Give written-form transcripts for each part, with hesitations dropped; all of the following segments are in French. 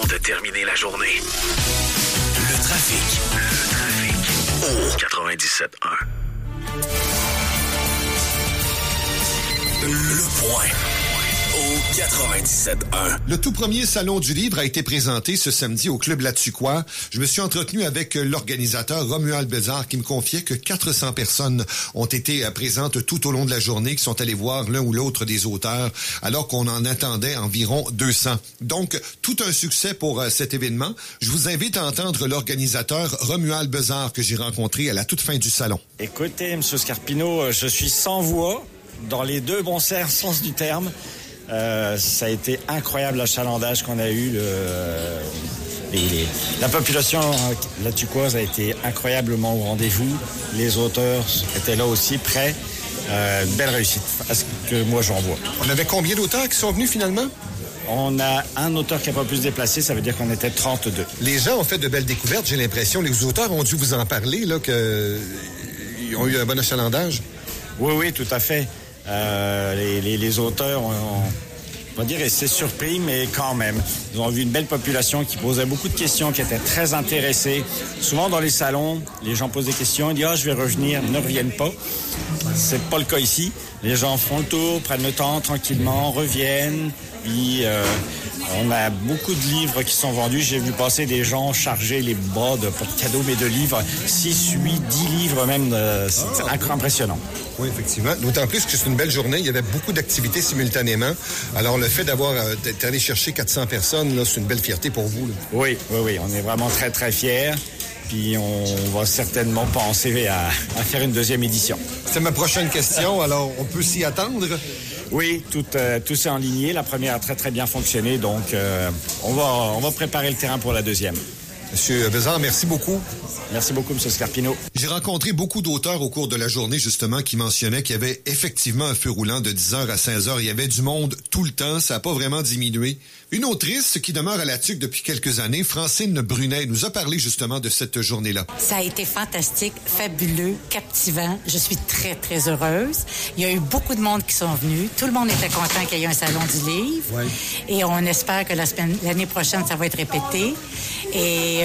de terminer la journée. Le trafic. Au 97.1. Le point. Au 97.1. Le tout premier Salon du Livre a été présenté ce samedi au Club Latuquois. Je me suis entretenu avec l'organisateur Romuald Bézard qui me confiait que 400 personnes ont été présentes tout au long de la journée, qui sont allées voir l'un ou l'autre des auteurs, alors qu'on en attendait environ 200. Donc, tout un succès pour cet événement. Je vous invite à entendre l'organisateur Romuald Bézard que j'ai rencontré à la toute fin du salon. Écoutez, M. Scarpino, je suis sans voix, dans les deux bons sens du terme. Ça a été incroyable l'achalandage qu'on a eu. La population latuquoise a été incroyablement au rendez-vous. Les auteurs étaient là aussi, prêts. Belle réussite, à ce que moi j'en vois. On avait combien d'auteurs qui sont venus finalement? On a un auteur qui n'a pas pu se déplacer, ça veut dire qu'on était 32. Les gens ont fait de belles découvertes, j'ai l'impression. Les auteurs ont dû vous en parler, là, qu'ils ont eu un bon achalandage. Oui, tout à fait. Les auteurs ont, on va dire, resté surpris, mais quand même. Ils ont vu une belle population qui posait beaucoup de questions, qui était très intéressée. Souvent, dans les salons, les gens posent des questions, ils disent « Ah, je vais revenir », ne reviennent pas. C'est pas le cas ici. Les gens font le tour, prennent le temps tranquillement, reviennent. Puis, on a beaucoup de livres qui sont vendus. J'ai vu passer des gens charger les bras de pas de cadeaux, mais de livres. 6, 8, 10 livres même. C'est impressionnant. Oui, effectivement. D'autant plus que c'est une belle journée. Il y avait beaucoup d'activités simultanément. Alors, le fait d'être allé chercher 400 personnes, là, c'est une belle fierté pour vous. Là. Oui. On est vraiment très, très fiers. Puis on va certainement penser à faire une deuxième édition. C'est ma prochaine question. Alors, on peut s'y attendre? Oui, tout s'est enligné. La première a très, très bien fonctionné. Donc, on va préparer le terrain pour la deuxième. Monsieur Bézard, merci beaucoup. Merci beaucoup, M. Scarpino. J'ai rencontré beaucoup d'auteurs au cours de la journée, justement, qui mentionnaient qu'il y avait effectivement un feu roulant de 10h à 16h. Il y avait du monde tout le temps. Ça n'a pas vraiment diminué. Une autrice qui demeure à la TUC depuis quelques années, Francine Brunet, nous a parlé justement de cette journée-là. Ça a été fantastique, fabuleux, captivant. Je suis très, très heureuse. Il y a eu beaucoup de monde qui sont venus. Tout le monde était content qu'il y ait un salon du livre. Oui. Et on espère que l'année prochaine, ça va être répété. Et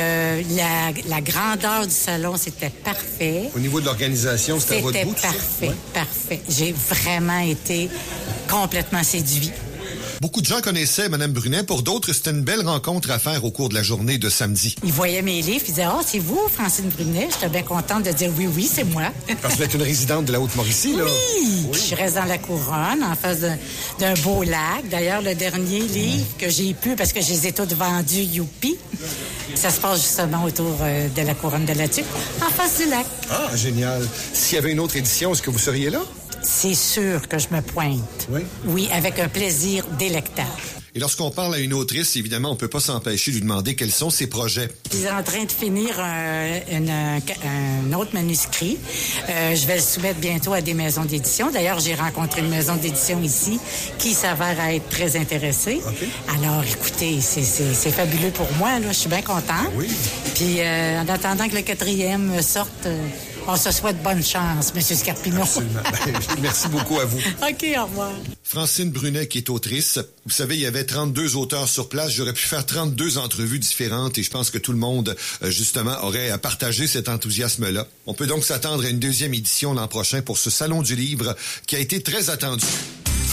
la grandeur du salon, c'était parfait. Au niveau de l'organisation, c'était à votre goût? C'était parfait. J'ai vraiment été complètement séduit. Beaucoup de gens connaissaient Mme Brunet. Pour d'autres, c'était une belle rencontre à faire au cours de la journée de samedi. Ils voyaient mes livres, ils disaient « Ah, c'est vous, Francine Brunet? » J'étais bien contente de dire « Oui, c'est moi. » Parce que vous êtes une résidente de la Haute-Mauricie, là? Oui! Je reste dans la couronne, en face d'un beau lac. D'ailleurs, le dernier livre que j'ai pu, parce que je les ai tous vendus, youpi, ça se passe justement autour de la couronne de la TUC, en face du lac. Ah, génial. S'il y avait une autre édition, est-ce que vous seriez là? C'est sûr que je me pointe. Oui? Oui, avec un plaisir délectable. Et lorsqu'on parle à une autrice, évidemment, on ne peut pas s'empêcher de lui demander quels sont ses projets. Je suis en train de finir un autre manuscrit. Je vais le soumettre bientôt à des maisons d'édition. D'ailleurs, j'ai rencontré une maison d'édition ici qui s'avère être très intéressée. Okay. Alors, écoutez, c'est fabuleux pour moi. Là. Je suis bien contente. Oui. Puis, en attendant que le 4e sorte... on se souhaite bonne chance, M. Scarpino. Absolument. Merci beaucoup à vous. OK, au revoir. Francine Brunet, qui est autrice. Vous savez, il y avait 32 auteurs sur place. J'aurais pu faire 32 entrevues différentes et je pense que tout le monde, justement, aurait partagé cet enthousiasme-là. On peut donc s'attendre à une deuxième édition l'an prochain pour ce Salon du Livre qui a été très attendu.